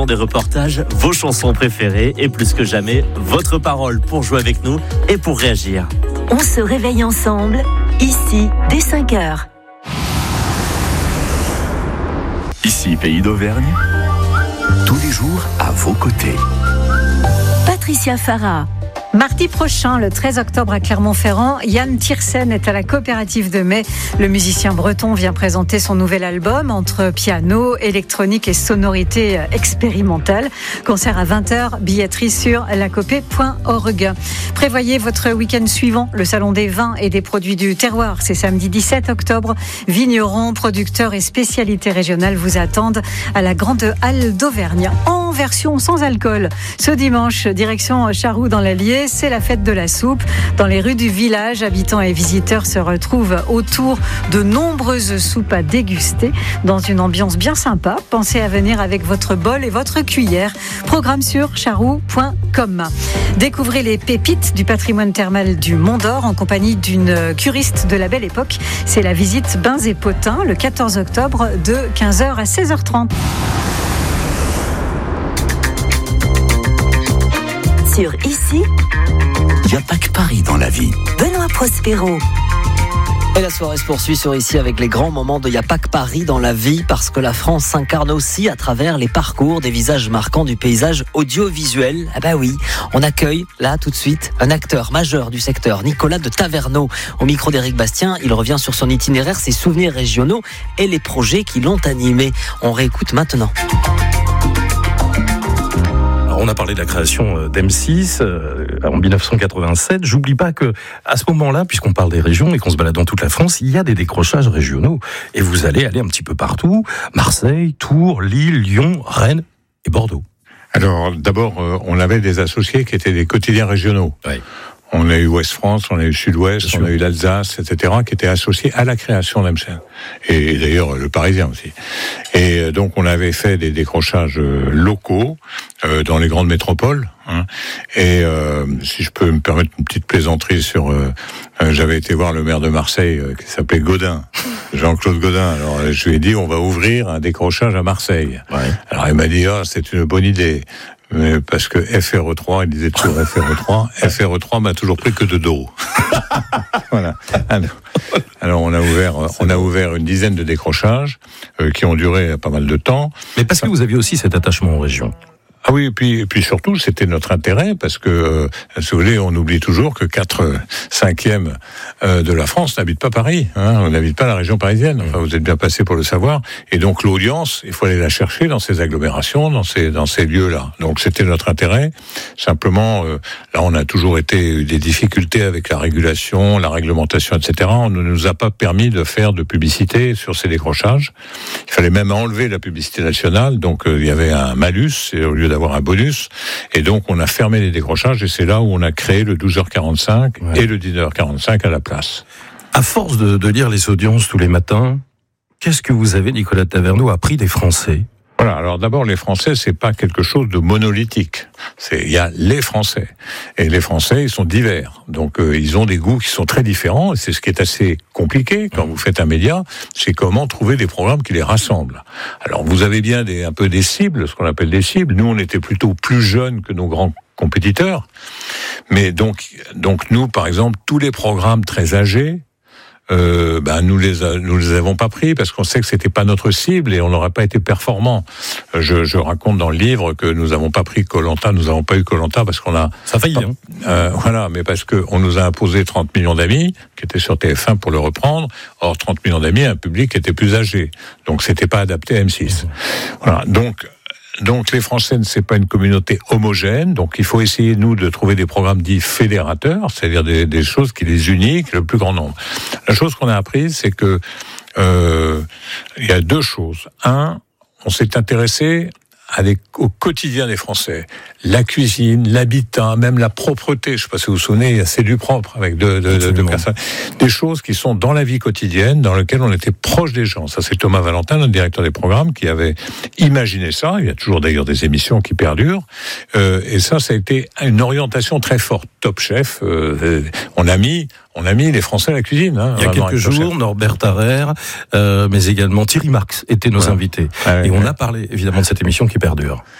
classement des reportages, vos chansons préférées et plus que jamais, votre parole pour jouer avec nous et pour réagir. On se réveille ensemble, ici, dès 5h. Ici, Pays d'Auvergne, tous les jours à vos côtés. Patricia Farah. Mardi prochain, le 13 octobre à Clermont-Ferrand, Yann Tiersen est à la coopérative de Mai. Le musicien breton vient présenter son nouvel album entre piano, électronique et sonorité expérimentale. Concert à 20h, billetterie sur lacopé.org. Prévoyez votre week-end suivant, le salon des vins et des produits du terroir. C'est samedi 17 octobre. Vignerons, producteurs et spécialités régionales vous attendent à la Grande Halle d'Auvergne. En version sans alcool. Ce dimanche, direction Charroux dans l'Allier. C'est la fête de la soupe. Dans les rues du village, habitants et visiteurs se retrouvent autour de nombreuses soupes à déguster dans une ambiance bien sympa. Pensez à venir avec votre bol et votre cuillère. Programme sur charroux.com. Découvrez les pépites du patrimoine thermal du Mont d'Or en compagnie d'une curiste de la Belle Époque. C'est la visite Bains et Potins le 14 octobre de 15h à 16h30. Sur Ici, Il n'y a pas que Paris dans la vie. Benoît Prospero. Et la soirée se poursuit sur Ici avec les grands moments de Y a pas que Paris dans la vie, parce que la France s'incarne aussi à travers les parcours des visages marquants du paysage audiovisuel. Ah bah oui, on accueille là tout de suite un acteur majeur du secteur, Nicolas de Taverneau. Au micro d'Éric Bastien, il revient sur son itinéraire, ses souvenirs régionaux et les projets qui l'ont animé. On réécoute maintenant. On a parlé de la création d'M6 en 1987. J'oublie pas que à ce moment-là, puisqu'on parle des régions et qu'on se balade dans toute la France, il y a des décrochages régionaux. Et vous allez aller un petit peu partout. Marseille, Tours, Lille, Lyon, Rennes et Bordeaux. Alors, d'abord, on avait des associés qui étaient des quotidiens régionaux. Oui. On a eu Ouest France, on a eu Sud-Ouest, on a eu l'Alsace, etc., qui étaient associés à la création d'M6. Et d'ailleurs, le Parisien aussi. Et donc, on avait fait des décrochages locaux dans les grandes métropoles. Hein. Et si je peux me permettre une petite plaisanterie sur... j'avais été voir le maire de Marseille, qui s'appelait Gaudin, Jean-Claude Gaudin. Alors, je lui ai dit, on va ouvrir un décrochage à Marseille. Ouais. Alors, il m'a dit, c'est une bonne idée. Mais parce que FRE3, il disait toujours FRE3. FRE3 m'a toujours pris que de dos. Voilà. Alors on a ouvert une dizaine de décrochages qui ont duré pas mal de temps. Mais parce que vous aviez aussi cet attachement aux régions. Ah oui, et puis surtout, c'était notre intérêt, parce que, si vous voulez, on oublie toujours que 4/5 de la France n'habite pas Paris, hein, on n'habite pas la région parisienne. Enfin, vous êtes bien passé pour le savoir. Et donc, l'audience, il faut aller la chercher dans ces agglomérations, dans ces lieux-là. Donc, c'était notre intérêt. Simplement, là, on a toujours eu des difficultés avec la régulation, la réglementation, etc. On ne nous a pas permis de faire de publicité sur ces décrochages. Il fallait même enlever la publicité nationale. Donc, il y avait un malus, au lieu d'avoir un bonus, et donc on a fermé les décrochages, et c'est là où on a créé le 12h45 et le 19h45 à la place. À force de lire les audiences tous les matins, qu'est-ce que vous avez, Nicolas de Taverneau, appris des Français ? Voilà, alors d'abord, les Français, c'est pas quelque chose de monolithique. Il y a les Français. Et les Français, ils sont divers. Donc, ils ont des goûts qui sont très différents. Et c'est ce qui est assez compliqué quand vous faites un média. C'est comment trouver des programmes qui les rassemblent. Alors, vous avez bien un peu des cibles, ce qu'on appelle des cibles. Nous, on était plutôt plus jeunes que nos grands compétiteurs. Mais donc nous, par exemple, tous les programmes très âgés, nous les avons pas pris parce qu'on sait que c'était pas notre cible et on n'aurait pas été performant. Je raconte dans le livre que nous avons pas pris Koh-Lanta, nous avons pas eu Koh-Lanta parce qu'on a... Ça a failli, voilà, mais parce que on nous a imposé 30 millions d'amis, qui étaient sur TF1 pour le reprendre. Or, 30 millions d'amis, un public qui était plus âgé. Donc, c'était pas adapté à M6. Voilà. Donc les Français, c'est pas une communauté homogène, donc il faut essayer, nous, de trouver des programmes dits fédérateurs, c'est-à-dire des choses qui les unissent, le plus grand nombre. La chose qu'on a apprise, c'est que il y a deux choses. Un, on s'est intéressé au quotidien des Français. La cuisine, l'habitat, même la propreté. Je ne sais pas si vous vous souvenez, il y a C'est du propre avec deux personnes. Des choses qui sont dans la vie quotidienne, dans lesquelles on était proche des gens. Ça, c'est Thomas Valentin, notre directeur des programmes, qui avait imaginé ça. Il y a toujours d'ailleurs des émissions qui perdurent. Et ça a été une orientation très forte. Top Chef, on a mis les Français à la cuisine. Hein, il y a quelques jours, Norbert Tarrer, mais également Thierry Marx étaient nos invités. Et on a parlé évidemment de cette émission qui perdure.